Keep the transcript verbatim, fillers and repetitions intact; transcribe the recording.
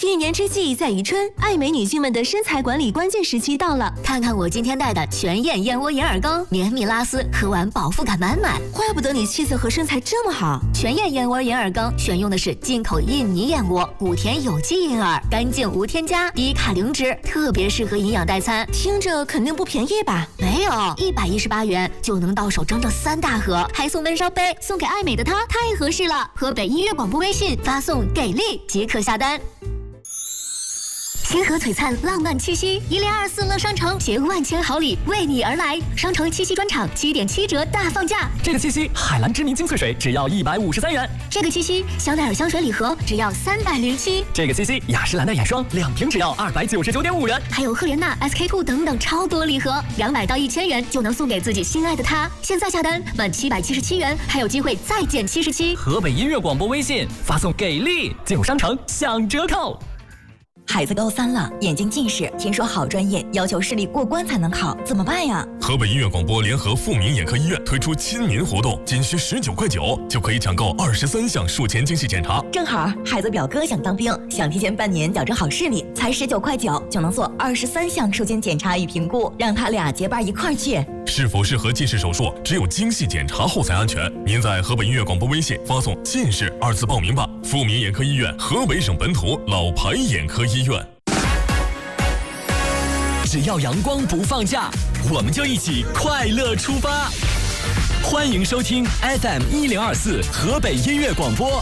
一年之计在于春，爱美女性们的身材管理关键时期到了。 看看我今天带的全燕燕窝眼耳羹，绵密拉丝，喝完饱腹感满满。 怪不得你气色和身材这么好。 全燕燕窝眼耳羹选用的是进口印尼燕窝，古田有机银耳，干净无添加，低卡零脂，特别适合营养代餐。 听着肯定不便宜吧？ 没有，一百一十八元就能到手整整三大盒，还送温烧杯，送给爱美的她太合适了。河北音乐广播微信发送给力即可下单。星河璀璨，浪漫七夕，一零二四乐商城携万千好礼为你而来。商城七夕专场七点七折大放价。 这个七夕，海蓝知名精粹水只要一百五十三元。 这个七夕，香奈儿香水礼盒只要三百零七。 这个七夕，雅诗兰黛眼霜两瓶只要二百九十九点五元。 还有赫莲娜、S K two 等等超多礼盒，两百到一千元就能送给自己心爱的他。现在下单满七百七十七元，还有机会再减七十七。 河北音乐广播微信发送给力，进入商城享折扣。 孩子高三了，眼睛近视，听说好专业要求视力过关才能考，怎么办呀？ 河北音乐广播联合富民眼科医院推出亲民活动，仅需十九块九就可以抢购二十三项术前精细检查。 正好孩子表哥想当兵，想提前半年矫正好视力，才十九块九就能做二十三项术前检查与评估，让他俩结伴一块儿去。 是否适合近视手术，只有精细检查后才安全。您在河北音乐广播微信发送“近视”二字报名吧。富民眼科医院，河北省本土老牌眼科医院。 只要阳光不放假，我们就一起快乐出发。欢迎收听 F M 一零二四河北音乐广播。